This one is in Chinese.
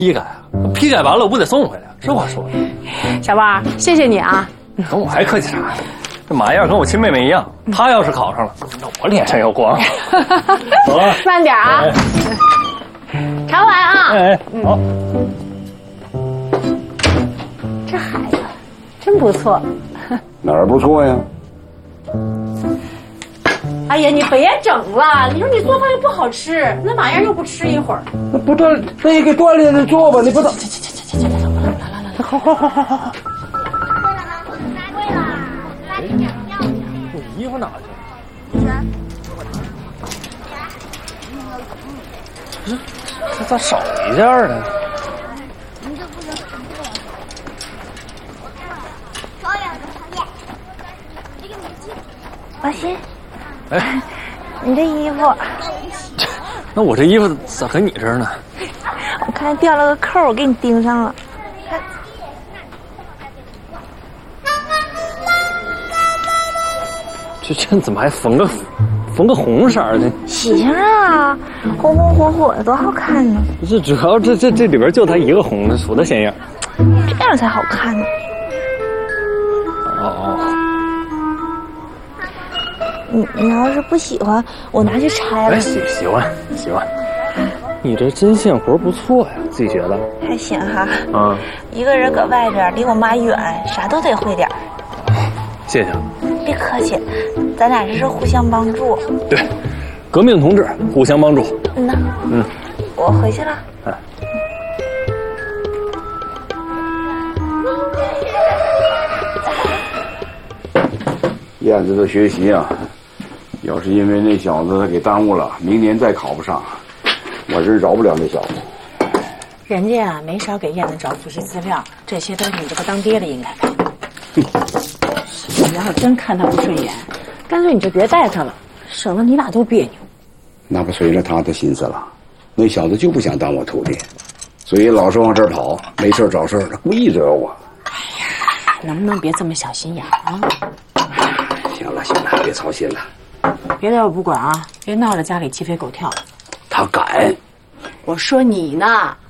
批改，批改完了我不得送回来？这话说的。 小旺，谢谢你啊。 跟我还客气啥呀？这马燕跟我亲妹妹一样，她要是考上了，那我脸上有光。走了， 慢点啊，常来啊。 哎，好。 这孩子真不错。 哪儿不错呀？ 哎呀，你别整了！你说你做饭又不好吃，那马燕又不吃一会儿。 那不锻，那也给锻炼着做吧，你不能。 来，好。 你衣服哪去了？这咋少一件呢？ 王鑫， 哎， 你这衣服， 那我这衣服咋搁你这儿呢？ 我看掉了个扣，我给你钉上了。 这怎么还缝个红色的？ 喜庆啊，红红火火的，多好看呢！ 这主要这里边就它一个红的，数它显眼。 这样才好看呢。 哦。 你要是不喜欢，我拿去拆了。 哎，喜欢。你这针线活不错呀，自己觉得？ 还行哈。 啊， 一个人搁外边，离我妈远，啥都得会点。 谢谢。 别客气，咱俩这是互相帮助。 对，革命同志互相帮助。 我回去了。 哎。 燕子的学习啊，要是因为那小子给耽误了，明年再考不上，我真饶不了那小子。 人家啊没少给燕子找复习资料，这些都是你这个当爹的应该的。你要是真看他不顺眼，干脆你就别带他了，省得你俩都别扭。 那不随了他的心思了。那小子就不想当我徒弟，所以老是往这儿跑，没事找事儿，他故意惹我。 哎呀，能不能别这么小心眼啊？ 行了，别操心了。 别的我不管啊，别闹着家里鸡飞狗跳的。 他敢？ 我说你呢。